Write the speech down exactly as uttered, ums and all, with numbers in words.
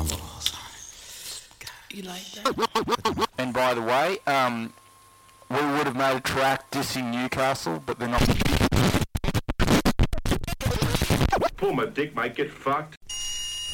mumble. Oh, sorry. You like that? And by the way, um, we would have made a track dissing Newcastle, but they're not. Pull my dick, mate. Get fucked.